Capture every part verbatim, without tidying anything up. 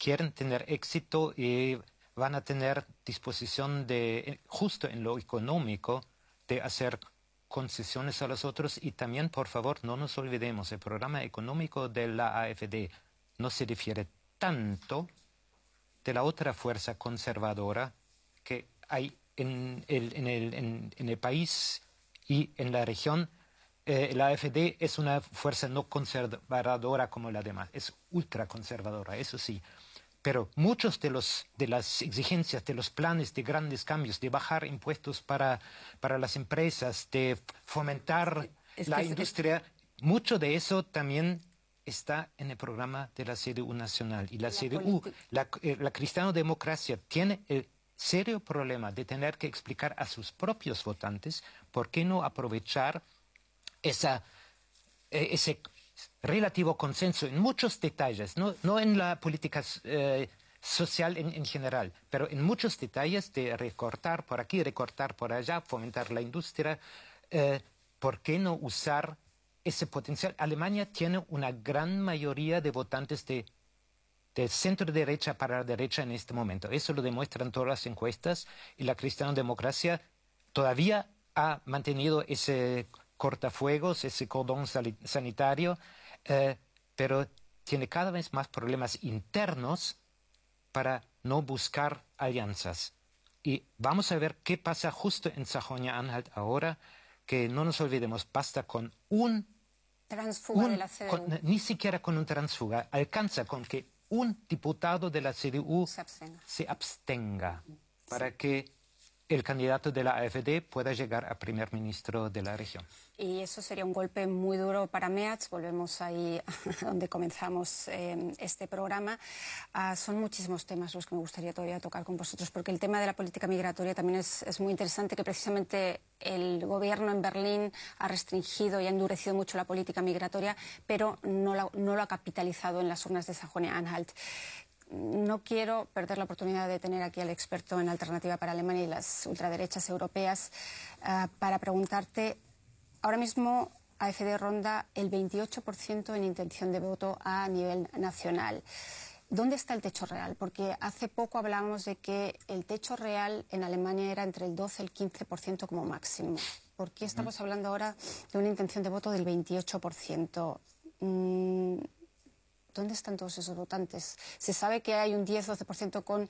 quieren tener éxito y van a tener disposición de, justo en lo económico, de hacer concesiones a los otros. Y también, por favor, no nos olvidemos, el programa económico de la A F D no se difiere tanto de la otra fuerza conservadora que hay en el, en el, en, en el país y en la región. Eh, la A F D es una fuerza no conservadora como la demás, es ultraconservadora, eso sí. Pero muchos de, los, de las exigencias, de los planes de grandes cambios, de bajar impuestos para, para las empresas, de fomentar es la industria, es... mucho de eso también está en el programa de la C D U nacional. Y la, la C D U, la, eh, la cristiano-democracia, tiene el serio problema de tener que explicar a sus propios votantes por qué no aprovechar esa, eh, ese relativo consenso en muchos detalles, no, no en la política eh, social en, en general, pero en muchos detalles de recortar por aquí, recortar por allá, fomentar la industria. Eh, ¿Por qué no usar ese potencial? Alemania tiene una gran mayoría de votantes de, de centro-derecha para la derecha en este momento. Eso lo demuestran todas las encuestas, y la cristiano-democracia todavía ha mantenido ese cortafuegos, ese cordón sanitario, eh, pero tiene cada vez más problemas internos para no buscar alianzas. Y vamos a ver qué pasa justo en Sajonia-Anhalt ahora, que no nos olvidemos, basta con un... Transfuga un, de la C D U. Con, ni siquiera con un transfuga, alcanza con que un diputado de la C D U se abstenga, se abstenga sí. para que el candidato de la A F D pueda llegar a primer ministro de la región. Y eso sería un golpe muy duro para Meaz. Volvemos ahí donde comenzamos eh, este programa. Uh, son muchísimos temas los que me gustaría todavía tocar con vosotros, porque el tema de la política migratoria también es, es muy interesante, que precisamente el gobierno en Berlín ha restringido y ha endurecido mucho la política migratoria, pero no, la, no lo ha capitalizado en las urnas de Sajonia-Anhalt. No quiero perder la oportunidad de tener aquí al experto en Alternativa para Alemania y las ultraderechas europeas uh, para preguntarte, ahora mismo A F D ronda el veintiocho por ciento en intención de voto a nivel nacional. ¿Dónde está el techo real? Porque hace poco hablábamos de que el techo real en Alemania era entre el doce y el quince por ciento como máximo. ¿Por qué estamos hablando ahora de una intención de voto del veintiocho por ciento? Mm, ¿Dónde están todos esos votantes? Se sabe que hay un diez a doce por ciento con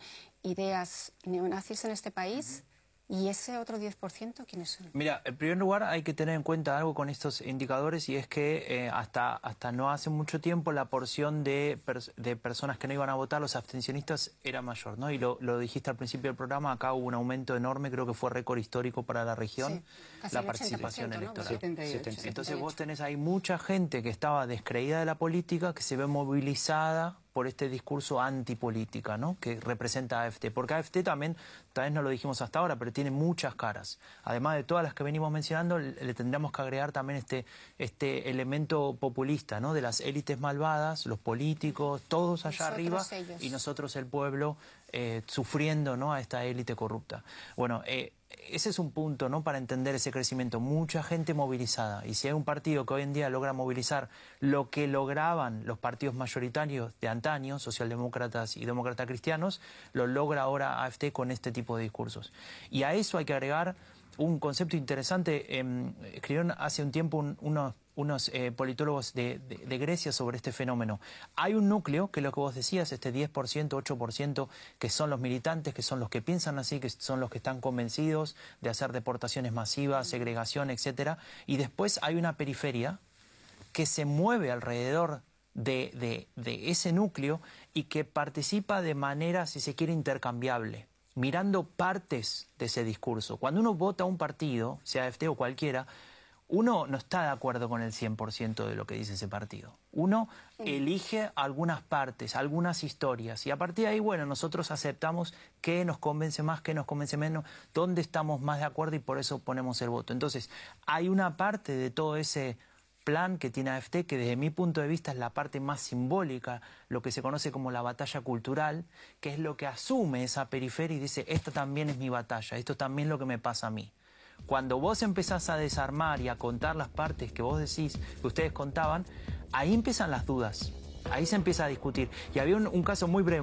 ideas neonazis en este país. ¿Y ese otro diez por ciento quiénes son? Mira, en primer lugar hay que tener en cuenta algo con estos indicadores, y es que eh, hasta, hasta no hace mucho tiempo la porción de, pers de personas que no iban a votar, los abstencionistas, era mayor, ¿no? Y lo, lo dijiste al principio del programa, acá hubo un aumento enorme, creo que fue récord histórico para la región, sí, la participación electoral. ¿No? setenta y ocho, Entonces setenta y ocho. Vos tenés ahí mucha gente que estaba descreída de la política, que se ve movilizada por este discurso antipolítica, ¿no?, que representa a AfD. Porque AfD también, tal vez no lo dijimos hasta ahora, pero tiene muchas caras. Además de todas las que venimos mencionando, le, le tendríamos que agregar también este, este elemento populista, ¿no?, de las élites malvadas, los políticos, todos allá nosotros arriba, ellos. Y nosotros el pueblo eh, sufriendo, ¿no?, a esta élite corrupta. Bueno, eh, ese es un punto, ¿no?, para entender ese crecimiento. Mucha gente movilizada. Y si hay un partido que hoy en día logra movilizar lo que lograban los partidos mayoritarios de antaño, socialdemócratas y demócratas cristianos, lo logra ahora AfD con este tipo de discursos. Y a eso hay que agregar un concepto interesante. Eh, escribieron hace un tiempo un, unos, unos eh, politólogos de, de, de Grecia sobre este fenómeno. Hay un núcleo, que es lo que vos decías, este diez por ciento, ocho por ciento, que son los militantes, que son los que piensan así, que son los que están convencidos de hacer deportaciones masivas, segregación, etcétera. Y después hay una periferia que se mueve alrededor de, de, de ese núcleo y que participa de manera, si se quiere, intercambiable, mirando partes de ese discurso. Cuando uno vota a un partido, sea AfD o cualquiera, uno no está de acuerdo con el cien por ciento de lo que dice ese partido. Uno elige algunas partes, algunas historias, y a partir de ahí, bueno, nosotros aceptamos qué nos convence más, qué nos convence menos, dónde estamos más de acuerdo, y por eso ponemos el voto. Entonces, hay una parte de todo ese plan que tiene AfD, que desde mi punto de vista es la parte más simbólica, lo que se conoce como la batalla cultural, que es lo que asume esa periferia y dice, esta también es mi batalla, esto también es lo que me pasa a mí. Cuando vos empezás a desarmar y a contar las partes que vos decís, que ustedes contaban, ahí empiezan las dudas, ahí se empieza a discutir. Y había un, un caso muy breve.